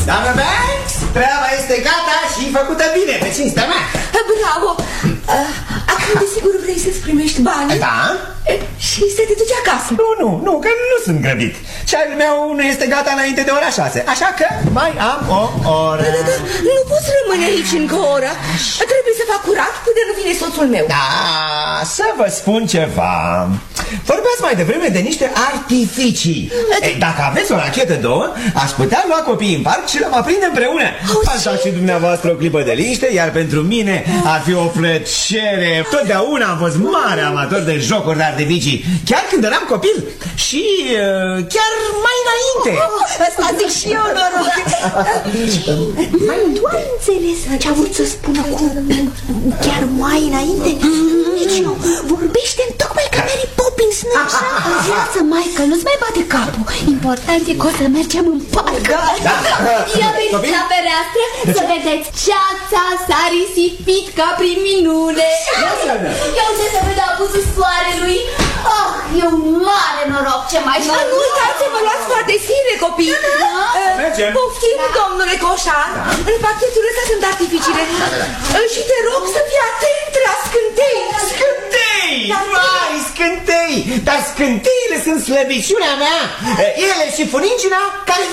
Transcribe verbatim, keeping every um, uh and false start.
Doamnă Banks, treaba este gata și făcută bine, pe cinstea mea. Bravo! Acum desigur vrei să-ți primești bani. Da? Și să te duci acasă. Nu, nu, nu, că nu sunt grăbit. Ceaiul meu nu este gata înainte de ora șase, așa că mai am o oră. Da, da, nu poți rămâne aici încă o oră. Trebuie să fac curat până nu vine soțul meu. Da, să vă spun ceva. Vorbeați mai devreme de niște artificii. Ei, dacă aveți o rachetă două, aș putea lua copiii în parc și le-am aprinde împreună. Ați dat și dumneavoastră o clipă de liniște, iar pentru mine ar fi o plăcere. Totdeauna am fost mare amator de jocuri de artificii, chiar când eram copil și uh, chiar mai înainte. Oh, asta zic și eu, noroc. Tu ai înțeles ce a vrut să spună cu chiar mai înainte? Nici eu. Vorbește tocmai ca Mary Poppins, nu așa? Viață, Michael, nu-ți mai bate capul. Important e că o să mergem în parc. Ia veniți la fereastră să vedeți ceața s-a risipit ca prin minune. Ia uite să vede abusul soarelui. Oh, e un mare noroc, ce mai știu. Nu uitați să vă luați foarte sire, copii. Mergem. Poftim, domnule Coșar. În pachetul ăsta sunt artificiile. Și te rog să fii atent la scântei. Scântei! Vai, scântei! Dar scânteile sunt slăbiciunea mea. Ele și funincina care